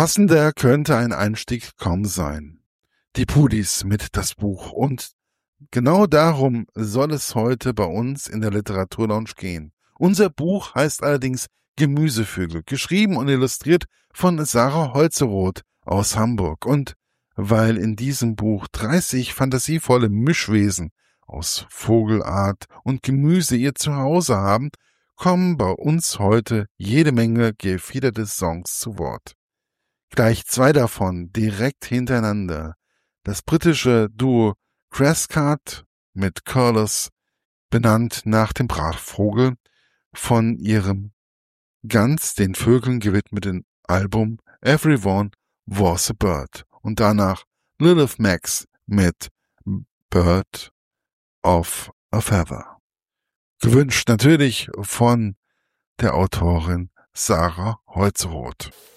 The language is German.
Passender könnte ein Einstieg kaum sein. Die Pudis mit das Buch. Und genau darum soll es heute bei uns in der Literaturlounge gehen. Unser Buch heißt allerdings Gemüsevögel, geschrieben und illustriert von Sarah Holzeroth aus Hamburg. Und weil in diesem Buch 30 fantasievolle Mischwesen aus Vogelart und Gemüse ihr Zuhause haben, kommen bei uns heute jede Menge gefiederte Songs zu Wort. Gleich zwei davon direkt hintereinander. Das britische Duo Crescat mit Curlers, benannt nach dem Brachvogel, von ihrem ganz den Vögeln gewidmeten Album Everyone Was a Bird. Und danach Lilith Max mit Bird of a Feather. Gewünscht natürlich von der Autorin Sarah Holzeroth.